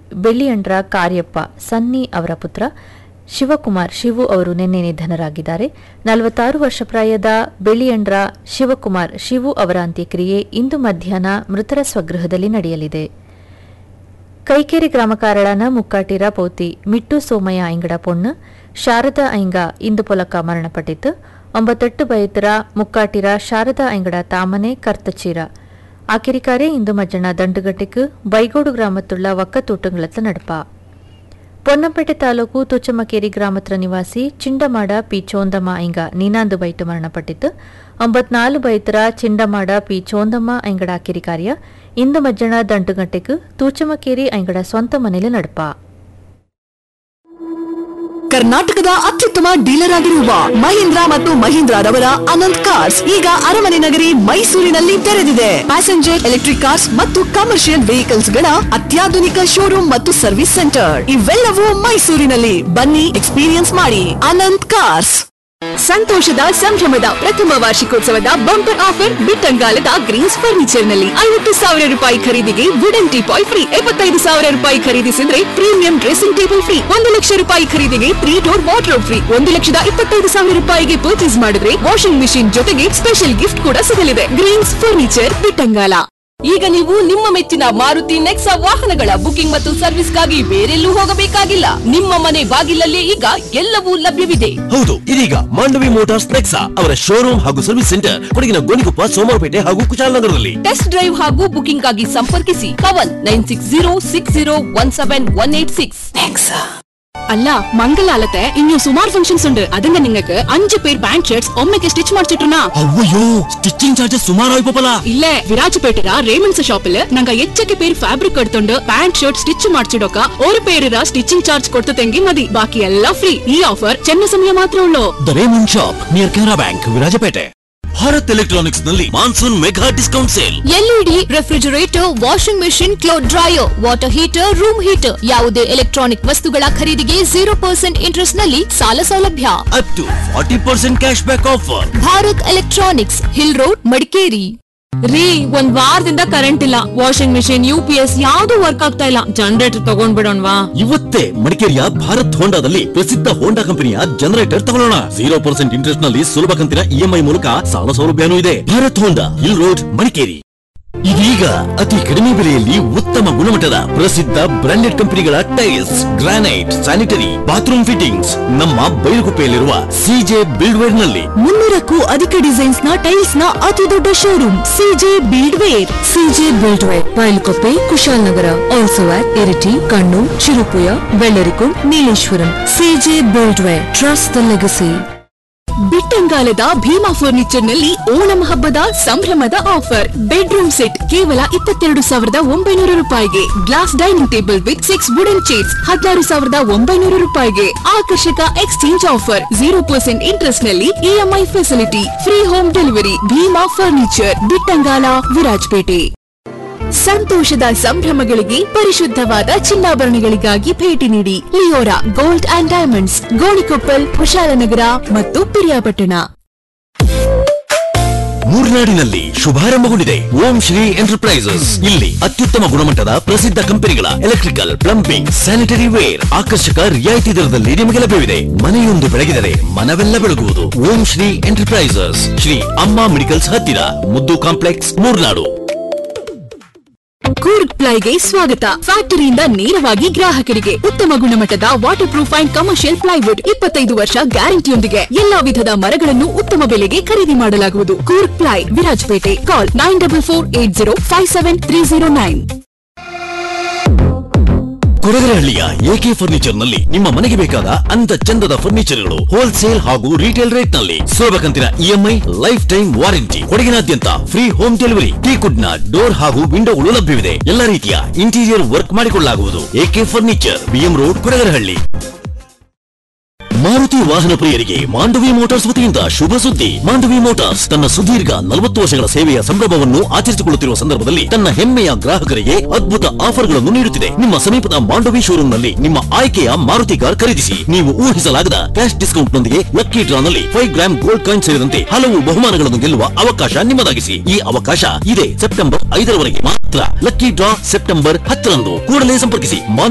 ಬೆಳ್ಳಿಯಂಡ್ರ ಕಾರ್ಯಪ್ಪ ಸನ್ನಿ ಅವರ ಪುತ್ರ ಶಿವಕುಮಾರ್ ಶಿವು ಅವರು ನಿನ್ನೆ ನಿಧನರಾಗಿದ್ದಾರೆ. 46 ವರ್ಷ ಪ್ರಾಯದ ಬೆಳ್ಳಿಯಂಡ್ರ ಶಿವಕುಮಾರ್ ಶಿವು ಅವರ ಅಂತ್ಯಕ್ರಿಯೆ ಇಂದು ಮಧ್ಯಾಹ್ನ ಮೃತರ ಸ್ವಗೃಹದಲ್ಲಿ ನಡೆಯಲಿದೆ. ಕೈಕೇರಿ ಗ್ರಾಮ ಕಾರಳನ ಮುಕ್ಕಾಟಿರ ಪೌತಿ ಮಿಟ್ಟು ಸೋಮಯ್ಯ ಐಂಗಡ ಪೊಣ್ಣು ಶಾರದಾ ಐಂಗ ಇಂದು ಪೊಲಕ ಮರಣಪಟ್ಟಿತು. 98 ಬೈತರ ಮುಕ್ಕಾಟಿರ ಶಾರದಾ ಐಂಗಡ ತಾಮನೆ ಕರ್ತಚೀರ ಆಕಿರಿಕಾರೆ ಇಂದು ಮಜ್ಜನ ದಂಡುಗಟ್ಟಿக்கு ಬೈಗೋಡು ಗ್ರಾಮತ್ತುಳ್ಳ ಒಕ್ಕತೋಟಂಗಳತ್ತ ನಡಪ. ಪೊನ್ನಂಪೇಟೆ ತಾಲೂಕು ತುಚ್ಚಮಕೇರಿ ಗ್ರಾಮತ್ರ ನಿವಾಸಿ ಚಿಂಡಮಾಡ P Chondamma ಐಂಗ ನೀನಾಂದು bite ಮರಣಪಟ್ಟಿತು. 94 ಬೈತರ ಚಿಂಡಮಾಡ P Chondamma ಐಂಗಡ ಆಕಿರಿಕಾರ್ಯ ಇಂದು ಮಜ್ಜನ ದಂಡುಗಟ್ಟಿக்கு ತೂಚಮಕೇರಿ ಐಂಗಡ ಸ್ವಂತ ಮನೆಯಲ್ಲಿ ನಡಪ. ಕರ್ನಾಟಕದ ಅತ್ಯುತ್ತಮ ಡೀಲರ್ ಆಗಿರುವ ಮಹೀಂದ್ರ ಮತ್ತು ಮಹೀಂದ್ರರವರ ಅನಂತ್ ಕಾರ್ಸ್ ಈಗ ಅರಮನೆ ನಗರಿ ಮೈಸೂರಿನಲ್ಲಿ ತೆರೆದಿದೆ. ಪ್ಯಾಸೆಂಜರ್ ಎಲೆಕ್ಟ್ರಿಕ್ ಕಾರ್ಸ್ ಮತ್ತು ಕಮರ್ಷಿಯಲ್ ವೆಹಿಕಲ್ಸ್ ಗಳ ಅತ್ಯಾಧುನಿಕ ಶೋರೂಮ್ ಮತ್ತು ಸರ್ವಿಸ್ ಸೆಂಟರ್ ಇವೆಲ್ಲವೂ ಮೈಸೂರಿನಲ್ಲಿ. ಬನ್ನಿ ಎಕ್ಸ್ಪೀರಿಯನ್ಸ್ ಮಾಡಿ. ಅನಂತ್ ಕಾರ್ಸ್. ಸಂತೋಷದ ಸಂಭ್ರಮದ ಪ್ರಥಮ ವಾರ್ಷಿಕೋತ್ಸವದ ಬಂಪರ್ ಆಫರ್ ಬಿಟ್ಟಂಗಾಲದ ಗ್ರೀನ್ಸ್ ಫರ್ನಿಚರ್ ನಲ್ಲಿ 50,000 ರೂಪಾಯಿ ಖರೀದಿಗೆ ವುಡನ್ ಟೀಪಾಯ್ ಫ್ರೀ. 75,000 ರೂಪಾಯಿ ಖರೀದಿಸಿದ್ರೆ premium dressing table free. 1 lakh ರೂಪಾಯಿ ಖರೀದಿಗೆ 3 ಡೋರ್ ವಾರ್ಡ್ರೋಬ್ ಫ್ರೀ. 1,25,000 ರೂಪಾಯಿಗೆ ಪರ್ಚೇಸ್ ಮಾಡಿದ್ರೆ ವಾಷಿಂಗ್ ಮಿಷಿನ್ ಜೊತೆಗೆ ಸ್ಪೆಷಲ್ ಗಿಫ್ಟ್ ಕೂಡ ಸಿಗಲಿದೆ. Green's furniture Bittangala. ಈಗ ನೀವು ನಿಮ್ಮ ಮೆಚ್ಚಿನ ಮಾರುತಿ ನೆಕ್ಸಾ ವಾಹನಗಳ ಬುಕಿಂಗ್ ಮತ್ತು ಸರ್ವಿಸ್ಗಾಗಿ ಬೇರೆಲ್ಲೂ ಹೋಗಬೇಕಾಗಿಲ್ಲ. ನಿಮ್ಮ ಮನೆ ಬಾಗಿಲಲ್ಲೇ ಈಗ ಎಲ್ಲವೂ ಲಭ್ಯವಿದೆ. ಹೌದು, ಇದೀಗ ಮಾಂಡವಿ ಮೋಟಾರ್ಸ್ ನೆಕ್ಸಾ ಅವರ ಶೋರೂಮ್ ಹಾಗೂ ಸರ್ವಿಸ್ ಸೆಂಟರ್ ಕೊಡಗಿನ ಗೋಣಿಕೊಪ್ಪ, ಸೋಮವಾರಪೇಟೆ ಹಾಗೂ ಕುಶಾಲನಗರದಲ್ಲಿ. ಟೆಸ್ಟ್ ಡ್ರೈವ್ ಹಾಗೂ ಬುಕಿಂಗ್ ಗಾಗಿ ಸಂಪರ್ಕಿಸಿ ಕವನ್ 9606017186. ನೆಕ್ಸಾ. അല്ല മംഗലാലത്തെ ഇനിയും സുമാർ ഫംഗ്ഷൻസ് ഉണ്ട്. അതിന്റെ നിങ്ങൾക്ക് 5 പേർ pant shirts ഒമ്മയ്ക്ക് stitch ಮಾಡಿಸಿട്ടുನಾ? ಅವ್ವಯ್ಯೋ, stitching charges ಸುಮಾರು ಆಯ್ಪಲ್ಲ. ಇಲ್ಲೇ ವಿರಾಜಪೇಟೆರ ರೇಮಂಡ್ಸ್ ಶಾಪಿಲ್ ನಂಗ ಹೆಚ್ಚಕ್ಕೆ പേര് ಫ್ಯಾಬ್ರಿಕ್ എടുത്തുണ്ട് പാന്റ് ഷർട്ട് സ്റ്റിച്ച് ಮಾಡಿಸಿಡೋಕ ഒരു പേരിರ ಸ್ಟಿಚಿಂಗ್ ಚಾರ್ಜ್ ಕೊಡ್ತತೆಂಗಿ ಮದಿ. ಬಾಕಿ ಎಲ್ಲ ಫ್ರೀ. ಈ ಆಫರ್ ಚೆನ್ನ ಸಮಯ ಮಾತ್ರ ಉಳ್ಳೋ. The Raymond shop near Canara bank, Virajpet. Bharat electronics ನಲ್ಲಿ monsoon mega discount sale. LED, refrigerator, washing machine, cloth dryer, water heater, room heater ಯಾವುದೇ ಎಲೆಕ್ಟ್ರಾನಿಕ್ ವಸ್ತುಗಳ ಖರೀದಿಗೆ 0% ಇಂಟ್ರೆಸ್ಟ್ ನಲ್ಲಿ ಸಾಲ ಸೌಲಭ್ಯ. Up to 40% cash back offer. Bharat electronics, hill road, Madikeri. ರೀ, ಒಂದ್ ವಾರದಿಂದ ಕರೆಂಟ್ ಇಲ್ಲ. ವಾಷಿಂಗ್ ಮೆಷಿನ್, UPS ಯಾವ್ದು ವರ್ಕ್ ಆಗ್ತಾ ಇಲ್ಲ. ಜನರೇಟರ್ ತಗೊಂಡ್ಬಿಡೋಣವಾ? ಇವತ್ತೇ ಮಡಿಕೇರಿಯ ಭಾರತ್ ಹೋಂಡಾದಲ್ಲಿ ಪ್ರಸಿದ್ಧ ಹೋಂಡಾ ಕಂಪನಿಯ ಜನರೇಟರ್ ತಗೊಳ್ಳೋಣ. 0% ಇಂಟ್ರೆಸ್ಟ್ ನಲ್ಲಿ ಸುಲಭ ಕಂತಿನ EMI ಮೂಲಕ ಸಾಲ ಸೌಲಭ್ಯನೂ ಇದೆ. ಭಾರತ್ ಹೋಂಡಾ, ಹಿಲ್ ರೋಡ್, ಮಡಿಕೇರಿ. ಇದೀಗ ಅತಿ ಕಡಿಮೆ ಬೆಲೆಯಲ್ಲಿ ಉತ್ತಮ ಗುಣಮಟ್ಟದ ಪ್ರಸಿದ್ಧ ಬ್ರಾಂಡೆಡ್ ಕಂಪನಿಗಳ tiles, granite, sanitary, bathroom fittings ನಮ್ಮ ಬೈಲುಗುಪ್ಪೆಯಲ್ಲಿರುವ CJ ಬಿಲ್ಡ್ವೇರ್ ನಲ್ಲಿ. 300ಕ್ಕೂ ಅಧಿಕ ಡಿಸೈನ್ಸ್ ನ ಟೈಲ್ಸ್ ನ ಅತಿ ದೊಡ್ಡ showroom CJ ಬಿಲ್ಡ್ವೇರ್. CJ ಬಿಲ್ಡ್ವೇರ್, ಬೈಲುಗುಪ್ಪೆ, Kushalnagar. Also at Iritty, Kannur, Cherupuzha, Vellarikundu, Nileshwaram. CJ ಬಿಲ್ಡ್ವೇರ್, trust the legacy. ಬಿಟ್ಟಂಗಾಲದ Bima furniture ನಲ್ಲಿ ಓಣಂ ಹಬ್ಬದ ಸಂಭ್ರಮದ ಆಫರ್. ಬೆಡ್ರೂಮ್ ಸೆಟ್ ಕೇವಲ 22,900 ರೂಪಾಯಿಗೆ. Glass dining table with 6 wooden chairs 16,900 ರೂಪಾಯಿಗೆ. ಆಕರ್ಷಕ ಎಕ್ಸ್ಚೇಂಜ್ ಆಫರ್. 0% ಇಂಟ್ರೆಸ್ಟ್ ನಲ್ಲಿ EMI facility. Free home delivery. Bima furniture, Bittangala, Virajpet. ಸಂತೋಷದ ಸಂಭ್ರಮಗಳಿಗೆ ಪರಿಶುದ್ಧವಾದ ಚಿನ್ನಾಭರಣಗಳಿಗಾಗಿ ಭೇಟಿ ನೀಡಿ. Leora gold and diamonds, Gonikoppal, Kushalnagar ಮತ್ತು ಪಿರಿಯಾಪಟ್ಟಣ. ಮೂರ್ನಾಡಿನಲ್ಲಿ ಶುಭಾರಂಭಗೊಂಡಿದೆ ಓಂ ಶ್ರೀ ಎಂಟರ್ಪ್ರೈಸಸ್. ಇಲ್ಲಿ ಅತ್ಯುತ್ತಮ ಗುಣಮಟ್ಟದ ಪ್ರಸಿದ್ಧ ಕಂಪನಿಗಳ ಎಲೆಕ್ಟ್ರಿಕಲ್, ಪ್ಲಂಬಿಂಗ್, ಸ್ಯಾನಿಟರಿ ವೇರ್ ಆಕರ್ಷಕ ರಿಯಾಯಿತಿ ದರದಲ್ಲಿ ನಿಮಗೆ ಲಭ್ಯವಿದೆ. ಮನೆಯೊಂದು ಬೆಳಗಿದರೆ ಮನವೆಲ್ಲ ಬೆಳಗುವುದು. ಓಂ ಶ್ರೀ ಎಂಟರ್ಪ್ರೈಸಸ್, ಶ್ರೀ ಅಮ್ಮ ಮೆಡಿಕಲ್ಸ್ ಹತ್ತಿರ, ಮುದ್ದು ಕಾಂಪ್ಲೆಕ್ಸ್, ಮೂರ್ನಾಡು. ಕೂರ್ಗ್ ಪ್ಲೈಗೆ ಸ್ವಾಗತ. ಫ್ಯಾಕ್ಟರಿಯಿಂದ ನೇರವಾಗಿ ಗ್ರಾಹಕರಿಗೆ ಉತ್ತಮ ಗುಣಮಟ್ಟದ water proof and commercial plywood 25 ವರ್ಷ ಗ್ಯಾರಂಟಿಯೊಂದಿಗೆ ಎಲ್ಲಾ ವಿಧದ ಮರಗಳನ್ನು ಉತ್ತಮ ಬೆಲೆಗೆ ಖರೀದಿ ಮಾಡಲಾಗುವುದು. ಕೂರ್ಗ್ ಪ್ಲೈ, ವಿರಾಜಪೇಟೆ. ಕಾಲ್ 9448057309. ಕೊಡಗರಹಳ್ಳಿಯ AK ಫರ್ನಿಚರ್ ನಲ್ಲಿ ನಿಮ್ಮ ಮನೆಗೆ ಬೇಕಾದ ಅಂದ ಚಂದದ ಫರ್ನಿಚರ್ಗಳು ಹೋಲ್ಸೇಲ್ ಹಾಗೂ ರಿಟೇಲ್ ರೇಟ್ ನಲ್ಲಿ. ಸುಲಭ ಕಂತಿನ EMI, life time warranty. ಕೊಡಗಿನಾದ್ಯಂತ free home delivery. ಟೀಕುಡ್ ನ ಡೋರ್ ಹಾಗೂ ವಿಂಡೋಗಳು ಲಭ್ಯವಿದೆ. ಎಲ್ಲ ರೀತಿಯ ಇಂಟೀರಿಯರ್ ವರ್ಕ್ ಮಾಡಿಕೊಳ್ಳಲಾಗುವುದು. AK furniture, BM road, Kodagarahalli. Maruti ವಾಹನ ಪ್ರಿಯರಿಗೆ ಮಾಂಡವಿ ಮೋಟಾರ್ಸ್ ವತಿಯಿಂದ ಶುಭ ಸುದ್ದಿ. ಮಾಂಡವಿ ಮೋಟಾರ್ಸ್ ತನ್ನ ಸುದೀರ್ಘ 40 ವರ್ಷಗಳ ಸೇವೆಯ ಸಂಭ್ರಮವನ್ನು ಆಚರಿಸಿಕೊಳ್ಳುತ್ತಿರುವ ಸಂದರ್ಭದಲ್ಲಿ ತನ್ನ ಹೆಮ್ಮೆಯ ಗ್ರಾಹಕರಿಗೆ ಅದ್ಭುತ ಆಫರ್ಗಳನ್ನು ನೀಡುತ್ತಿದೆ. ನಿಮ್ಮ ಸಮೀಪದ ಮಾಂಡವಿ ಶೋರೂಮ್ನಲ್ಲಿ ನಿಮ್ಮ ಆಯ್ಕೆಯ ಮಾರುತಿ ಕಾರ್ ಖರೀದಿಸಿ. ನೀವು ಊಹಿಸಲಾಗದ ಕ್ಯಾಶ್ ಡಿಸ್ಕೌಂಟ್ ನೊಂದಿಗೆ ಲಕ್ಕಿ ಡ್ರಾ ನಲ್ಲಿ 5 ಗ್ರಾಮ್ ಗೋಲ್ಡ್ ಕಾಯಿನ್ ಸೇರಿದಂತೆ ಹಲವು ಬಹುಮಾನಗಳನ್ನು ಗೆಲ್ಲುವ ಅವಕಾಶ ನಿಮ್ಮದಾಗಿಸಿ. ಈ ಅವಕಾಶ ಇದೆ ಸೆಪ್ಟೆಂಬರ್ 5 ರವರೆಗೆ ಮಾತ್ರ. Lucky draw September 10ರಂದು. ಕೂಡಲೇ ಸಂಪರ್ಕಿಸಿ.